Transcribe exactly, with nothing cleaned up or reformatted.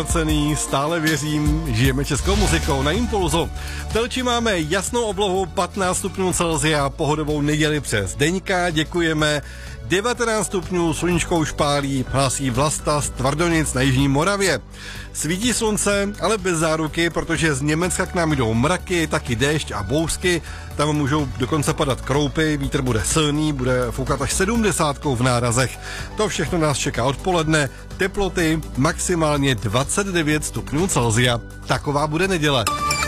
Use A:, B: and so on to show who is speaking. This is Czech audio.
A: Cený, stále věřím, žijeme českou muzikou na Impulzu. V Telči máme jasnou oblohu, patnáct stupňů Celsia, pohodovou neděli přes Deňka, děkujeme. devatenáct stupňů, sluníčko už pálí, hlásí Vlasta z Tvrdonic na jižní Moravě. Svítí slunce, ale bez záruky, protože z Německa k nám jdou mraky, taky déšť a bouřky. Tam můžou dokonce padat kroupy, vítr bude silný, bude foukat až sedmdesátkou v nárazech. To všechno nás čeká odpoledne. Teploty maximálně dvacet devět stupňů Celsia. Taková bude neděle.